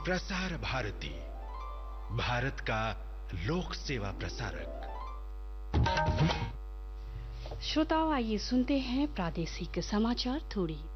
प्रसार भारती, भारत का लोक सेवा प्रसारक। श्रोताओं, आइए सुनते हैं प्रादेशिक समाचार थोड़ी।